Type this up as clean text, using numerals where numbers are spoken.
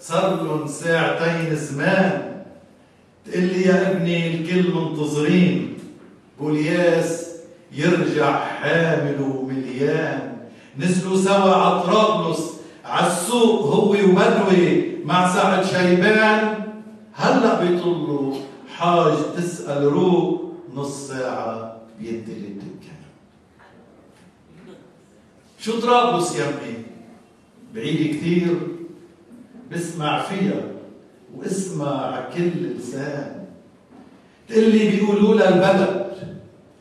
صار لهم ساعتين زمان. تقول لي يا ابني الكل منتظرين بولياس يرجع حامل ومليان. نزلوا سوا على طرابلس عالسوق هو وبدوي مع سعد شيبان. هلأ بيطلوا حاج تسأل روق نص ساعة بيدي الدكان. شو طرابلس يا ابني؟ بعيد كثير، بسمع فيها واسمع كل لسان. تقلي بيقولوا لها البلد